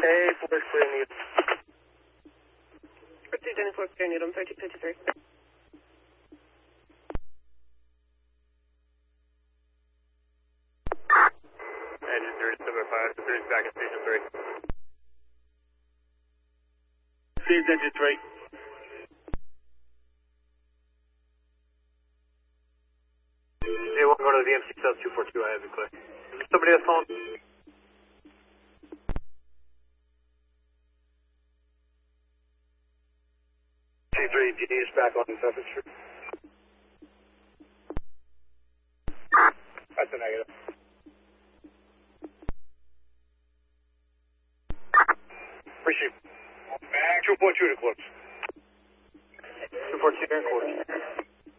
Hey, 4 clear Needham. 224 clear Needham, 1353. Engine 3705, 30 back at station 3. Received engine 3. Hey, we'll go to the VMC sub 242, I have it clear. Somebody else phone? G3, GD is back on the surface. That's a negative.